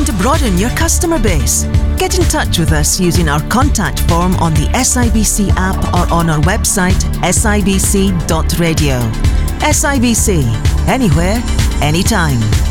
to broaden your customer base? Get in touch with us using our contact form on the SIBC app or on our website sibc.radio. SIBC, anywhere, anytime.